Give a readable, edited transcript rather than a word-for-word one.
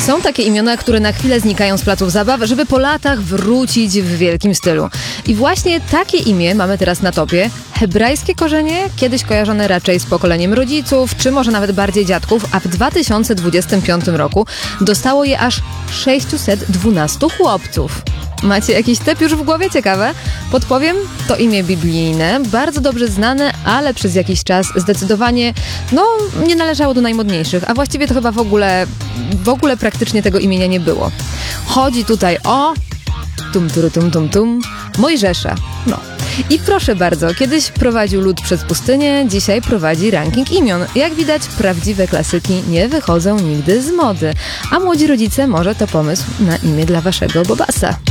Są takie imiona, które na chwilę znikają z placów zabaw, żeby po latach wrócić w wielkim stylu. I właśnie takie imię mamy teraz na topie. Hebrajskie korzenie, kiedyś kojarzone raczej z pokoleniem rodziców, czy może nawet bardziej dziadków, a w 2025 roku dostało je aż 612 chłopców. Macie jakiś typ już w głowie? Ciekawe? Podpowiem, to imię biblijne, bardzo dobrze znane, ale przez jakiś czas zdecydowanie, nie należało do najmodniejszych, a właściwie to chyba w ogóle praktycznie tego imienia nie było. Chodzi tutaj o Mojżesza. I proszę bardzo, kiedyś prowadził lud przez pustynię, dzisiaj prowadzi ranking imion. Jak widać, prawdziwe klasyki nie wychodzą nigdy z mody. A młodzi rodzice, może to pomysł na imię dla waszego Bobasa.